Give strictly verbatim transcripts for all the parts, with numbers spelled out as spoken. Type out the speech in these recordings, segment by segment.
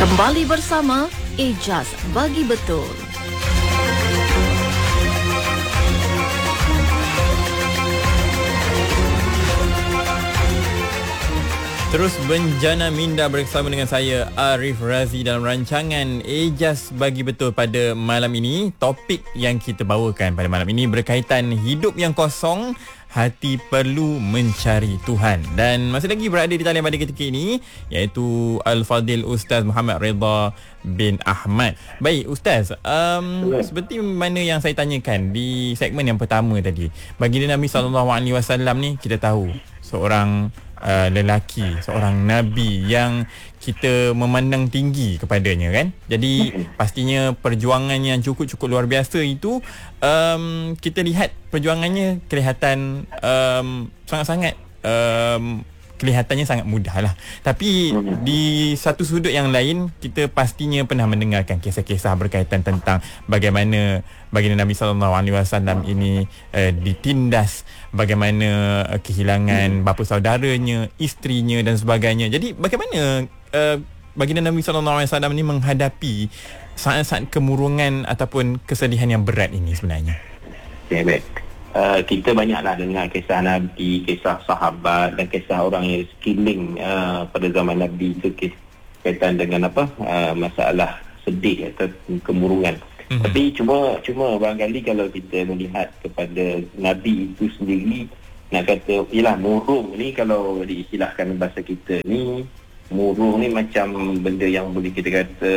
Kembali bersama Ijaz Bagi Betul. Terus Benjana Minda bersama dengan saya Arif Razi dalam rancangan Ijaz Bagi Betul pada malam ini. Topik yang kita bawakan pada malam ini berkaitan hidup yang kosong, hati perlu mencari Tuhan. Dan masih lagi berada di talian pada ketika ini iaitu Al-Fadil Ustaz Muhammad Redha bin Ahmad. Baik Ustaz, um, seperti mana yang saya tanyakan di segmen yang pertama tadi, baginda Nabi sallallahu alaihi wasallam ni kita tahu seorang Uh, lelaki, seorang Nabi yang kita memandang tinggi kepadanya kan. Jadi pastinya perjuangan yang cukup-cukup luar biasa itu, um, kita lihat perjuangannya kelihatan um, sangat-sangat um, kelihatannya sangat mudah lah. Tapi di satu sudut yang lain, kita pastinya pernah mendengarkan kisah-kisah berkaitan tentang bagaimana baginda Nabi sallallahu alaihi wasallam ini uh, ditindas, bagaimana uh, kehilangan bapa saudaranya, isterinya dan sebagainya. Jadi bagaimana uh, baginda Nabi sallallahu alaihi wasallam ini menghadapi saat-saat kemurungan ataupun kesedihan yang berat ini sebenarnya? Okay, baik. Uh, kita banyaklah dengar kisah Nabi, kisah sahabat dan kisah orang yang sekeliling uh, pada zaman Nabi itu kaitan dengan apa uh, masalah sedih atau kemurungan. Mm-hmm. Tapi cuma cuma barangkali kalau kita melihat kepada Nabi itu sendiri, nak kata ialah murung ni, kalau diistilahkan bahasa kita ni, murung ni macam benda yang boleh kita kata,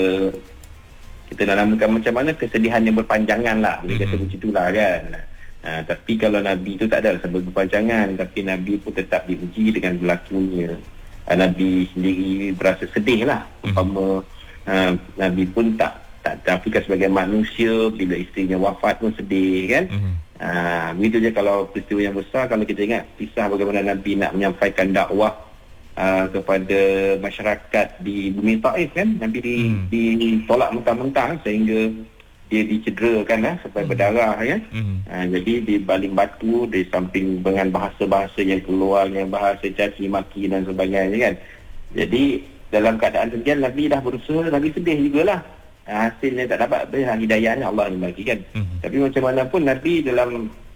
kita nak namakan macam mana, kesedihan yang berpanjangan lah, boleh mm-hmm. kata macam itulah kan. Ha, tapi kalau Nabi itu tak ada sebab berpanjangan, tapi Nabi pun tetap diuji dengan berlakunya. Ha, Nabi sendiri berasa sedih lah. Umpama ha, Nabi pun tak tak tapi kan sebagai manusia, bila isterinya wafat pun sedih kan. Ha, begitu je kalau peristiwa yang besar. Kalau kita ingat kisah bagaimana Nabi nak menyampaikan dakwah uh, kepada masyarakat di bumi Taif kan, Nabi di, mm. ditolak mentah-mentah sehingga dia dicederakan lah, sampai berdarah ya. Mm-hmm. Ha, jadi di baling batu, di samping dengan bahasa-bahasa yang keluar, yang bahasa caci maki dan sebagainya kan. Jadi dalam keadaan demikian Nabi dah berusaha, Nabi sedih jugalah. Ha, hasilnya tak dapat, hidayahnya Allah yang bagi kan. Mm-hmm. Tapi macam mana pun Nabi dalam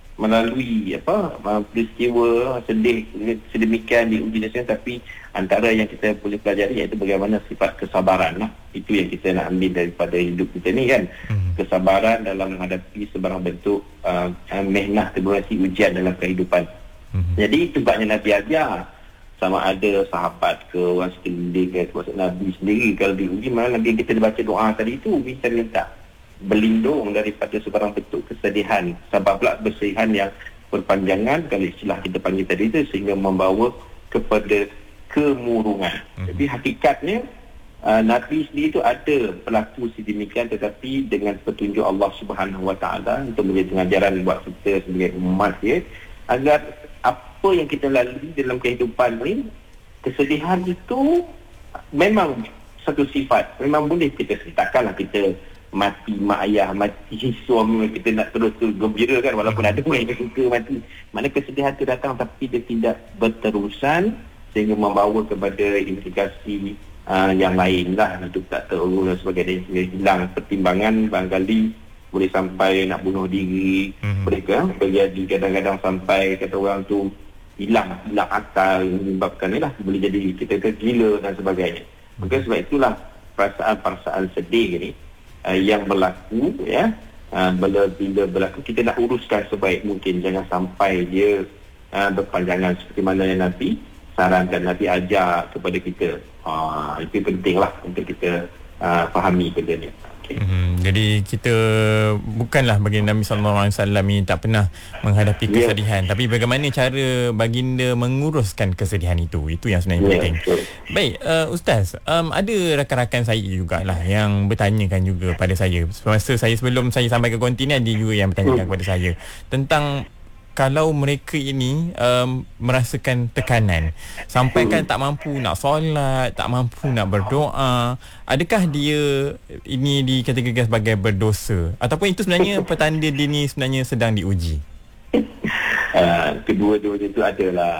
melalui apa peristiwa sedih sedemikian diuji nasihat, tapi antara yang kita boleh pelajari iaitu bagaimana sifat kesabaran lah. Itu yang kita nak ambil daripada hidup kita ni kan. Hmm. Kesabaran dalam menghadapi sebarang bentuk uh, mehnah, tribulasi, ujian dalam kehidupan. Hmm. Jadi tugasnya Nabi ajar, sama ada sahabat ke orang sekeliling ke termasuk Nabi sendiri, kalau diuji mana Nabi kita baca doa tadi tu, kita minta berlindung daripada sebarang bentuk kesedihan, sebablah kesedihan yang berpanjangan, kalau istilah kita panggil tadi itu, sehingga membawa kepada kemurungan. Mm-hmm. Jadi hakikatnya uh, Nabi sendiri itu ada berlaku sedemikian, tetapi dengan petunjuk Allah Subhanahu Wa Taala untuk menjadi pengajaran buat kita sebagai umat ya, agar apa yang kita lalui dalam kehidupan ini, kesedihan itu memang satu sifat, memang boleh kita ceritakanlah, kita mati mak ayah, mati suami, kita nak terus tu gembira kan, walaupun ada pun yang suka mati. Mana kesedihan tu datang tapi dia tidak berterusan sehingga membawa kepada implikasi uh, yang lain lah, untuk tak terurus dan sebagainya, sehingga hilang pertimbangan, barangkali boleh sampai nak bunuh diri. Mm-hmm. Mereka terjadi kadang-kadang sampai kata orang tu hilang hilang akal, menyebabkan ni lah boleh jadi kita tergila dan sebagainya. Maka sebab itulah perasaan-perasaan sedih ni Uh, yang berlaku ya, uh, bila, bila berlaku kita nak uruskan sebaik mungkin, jangan sampai dia uh, berpanjangan seperti mana yang Nabi sarankan, Nabi ajar kepada kita. Uh, itu pentinglah untuk kita uh, fahami benda ni. Okay. Hmm, jadi kita bukanlah baginda Nabi sallallahu alaihi wasallam ini tak pernah menghadapi kesedihan, yeah. tapi bagaimana cara baginda menguruskan kesedihan itu, itu yang sebenarnya yeah, penting. Sure. Baik, uh, Ustaz, um, ada rakan-rakan saya jugalah yang bertanyakan juga pada saya. Semasa saya sebelum saya sampai ke kontinen, ada juga yang bertanyakan hmm. kepada saya tentang kalau mereka ini um, merasakan tekanan sampai kan tak mampu nak solat, tak mampu nak berdoa, adakah dia ini dikategorikan sebagai berdosa, ataupun itu sebenarnya petanda dia ni sebenarnya sedang diuji? Uh, kedua-dua itu adalah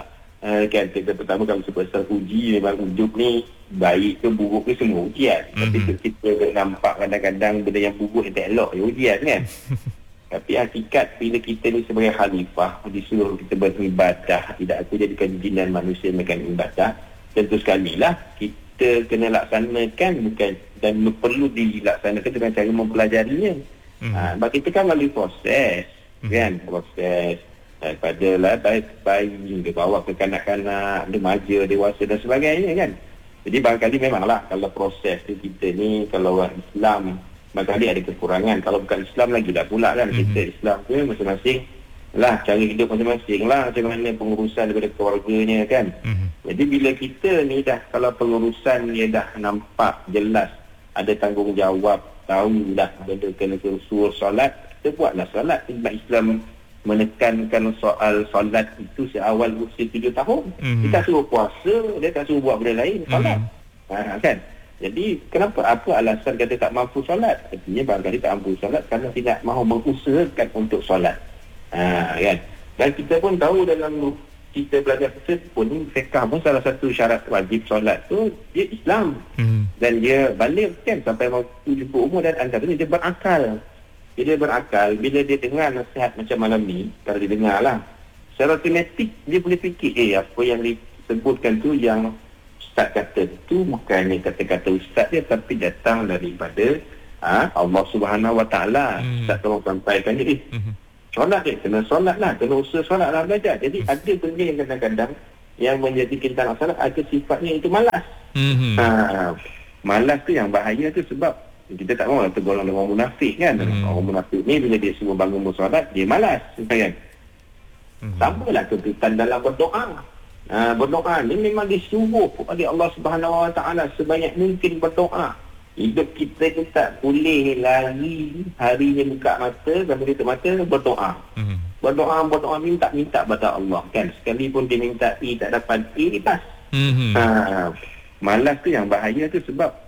Uh, kan kita pertama kalau sebut pasal uji, memang hidup ni baik ke buruk ke semua ujian. Mm-hmm. Tapi kita nampak kadang-kadang benda yang buruk yang tak elok ya ujian kan. Tapi hakikat bila kita ni sebagai khalifah disuruh kita beribadah, tidak aku jadikan jin dan manusia makan ibadah, tentu sekali lah kita kena laksanakan bukan dan perlu dilaksanakan dengan cara mempelajarinya. Mm-hmm. Ha, sebab kita kan melalui proses, mm-hmm. kan proses daripada lah bayi dia bawa ke kanak-kanak, remaja, dewasa dan sebagainya kan. Jadi barangkali memanglah kalau proses tu kita ni kalau orang Islam barangkali ada kekurangan. Kalau bukan Islam lagi dah pula kan. Mm-hmm. Kita Islam tu masing-masing lah cara hidup masing-masing lah, macam mana pengurusan daripada keluarganya kan. Mm-hmm. Jadi bila kita ni dah kalau pengurusan dia dah nampak jelas ada tanggungjawab, tahu dah benda kena suruh solat, kita buatlah solat. Sebab Islam menekankan soal solat itu seawal usia tujuh tahun. Mm-hmm. Dia tak suruh puasa, dia tak suruh buat benda lain, solat. Mm-hmm. Ha, kan? Jadi kenapa, apa alasan kata tak mampu solat? Artinya barangkali tak mampu solat kerana tidak mahu mengusahakan untuk solat. Ha, kan? Dan kita pun tahu dalam kita belajar fiqh pun, fiqh pun salah satu syarat wajib solat tu dia Islam. Mm-hmm. Dan dia balik kan sampai waktu cukup umur dan antaranya dia berakal. Dia berakal, bila dia dengar nasihat macam malam ni, kalau dia dengar lah, secara otomatik dia boleh fikir, eh apa yang disebutkan tu yang Ustaz kata tu bukannya kata-kata Ustaz dia, tapi datang daripada ha, Allah Subhanahu Wa Taala. Hmm. Ustaz tolong sampaikan dia, eh hmm. solat dia, kena solat lah, kena usaha solat lah belajar. Jadi hmm. ada benda yang kadang-kadang yang menjadi kita nak solat, ada sifatnya itu malas. Hmm. Ha, malas tu yang bahaya tu sebab kita tak mahu tergolong dengan orang munafik kan. Hmm. Orang munafik ni bila dia suruh bangun bersolat, dia malas kan. Hmm. Sama lah tuntutan dalam berdoa. Ha, berdoa ni memang disuruh oleh Allah Subhanahu Wa Taala sebanyak mungkin berdoa. Hidup kita ni tak boleh lari harinya buka mata sampai tutup mata berdoa. Hmm. Berdoa, berdoa, minta-minta pada Allah kan. Sekalipun dia minta I tak dapat I, lepas. Hmm. Ha, malas tu yang bahaya tu sebab